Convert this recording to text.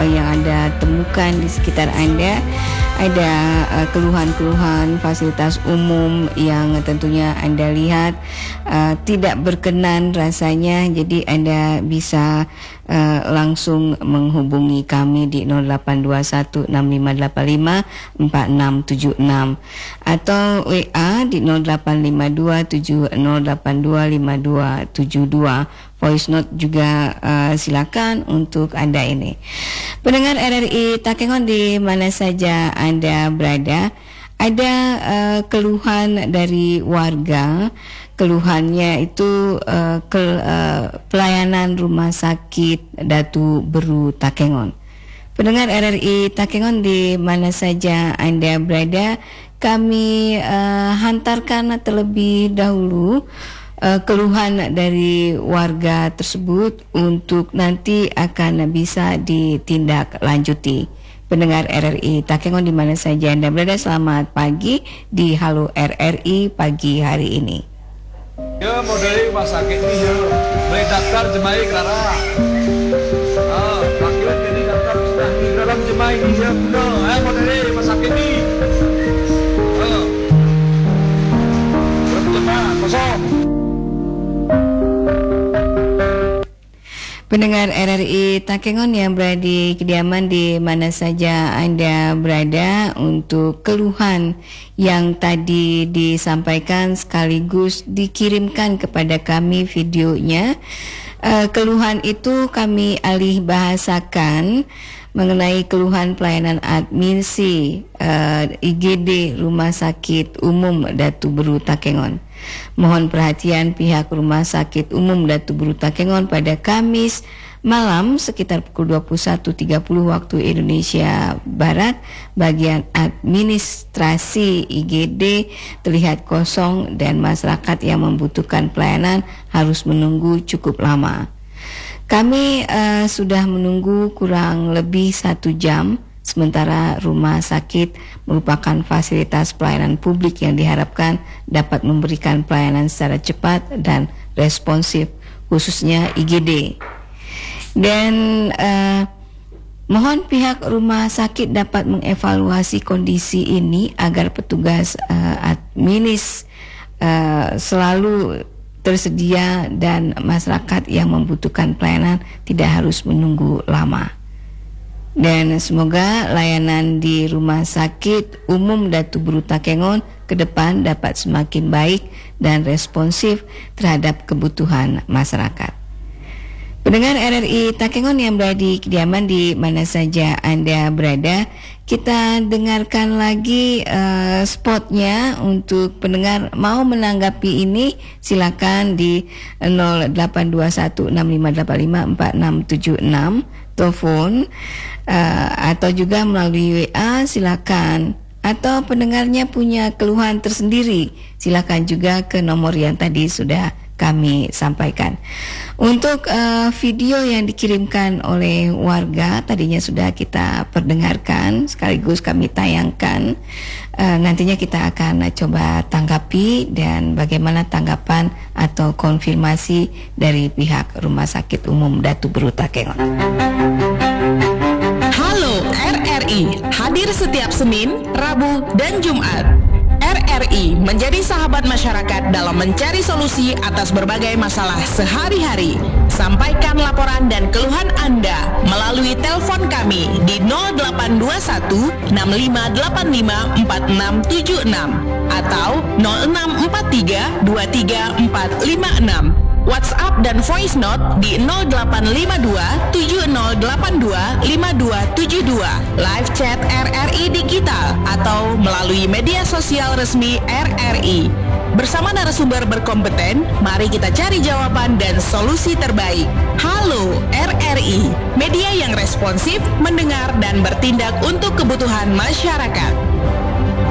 apa yang Anda temukan di sekitar Anda. Ada keluhan-keluhan fasilitas umum yang tentunya Anda lihat tidak berkenan rasanya, jadi Anda bisa langsung menghubungi kami di 082165854676 atau WA di 085270825272. Voice note juga silakan untuk Anda ini. Pendengar RRI Takengon di mana saja Anda berada, ada keluhan dari warga. Keluhannya itu pelayanan rumah sakit Datu Beru Takengon. Pendengar RRI Takengon di mana saja Anda berada, kami hantarkan terlebih dahulu keluhan dari warga tersebut untuk nanti akan bisa ditindaklanjuti. Pendengar RRI Takengon di mana saja Anda berada, selamat pagi di Halo RRI pagi hari ini. Ya, mau dari rumah sakit ini ya, boleh daftar jemaah Clara. Rakyat ini daftar sudah di dalam jemaah ini ya, benar. Mau dari rumah sakit ini. Berapa jemaah kosong? Pendengar RRI Takengon yang berada di kediaman di mana saja Anda berada, untuk keluhan yang tadi disampaikan sekaligus dikirimkan kepada kami videonya. Keluhan itu kami alih bahasakan mengenai keluhan pelayanan admisi IGD Rumah Sakit Umum Datu Beru Takengon. Mohon perhatian pihak Rumah Sakit Umum Datu Beru Takengon pada Kamis malam sekitar pukul 21.30 waktu Indonesia Barat. Bagian administrasi IGD terlihat kosong dan masyarakat yang membutuhkan pelayanan harus menunggu cukup lama. Kami sudah menunggu kurang lebih 1 jam. Sementara rumah sakit merupakan fasilitas pelayanan publik yang diharapkan dapat memberikan pelayanan secara cepat dan responsif, khususnya IGD. Dan mohon pihak rumah sakit dapat mengevaluasi kondisi ini agar petugas adminis selalu tersedia dan masyarakat yang membutuhkan pelayanan tidak harus menunggu lama. Dan semoga layanan di Rumah Sakit Umum Datu Beru Takengon ke depan dapat semakin baik dan responsif terhadap kebutuhan masyarakat. Pendengar RRI Takengon yang berada di kediaman di mana saja Anda berada, kita dengarkan lagi spotnya. Untuk pendengar mau menanggapi ini silakan di 082165854676 telepon atau juga melalui WA silakan. Atau pendengarnya punya keluhan tersendiri, silakan juga ke nomor yang tadi sudah kami sampaikan. Untuk video yang dikirimkan oleh warga tadinya sudah kita perdengarkan, sekaligus kami tayangkan. Nantinya kita akan coba tanggapi dan bagaimana tanggapan atau konfirmasi dari pihak Rumah Sakit Umum Datu Beru Takengon. Halo RRI, hadir setiap Senin, Rabu, dan Jumat. RRI menjadi sahabat masyarakat dalam mencari solusi atas berbagai masalah sehari-hari. Sampaikan laporan dan keluhan Anda melalui telepon kami di 0821 6585 4676 atau 0643 23456. WhatsApp dan voice note di 0852 7082 5272, live chat RRI Digital atau melalui media sosial resmi RRI. Bersama narasumber berkompeten, mari kita cari jawaban dan solusi terbaik. Halo RRI, media yang responsif, mendengar dan bertindak untuk kebutuhan masyarakat.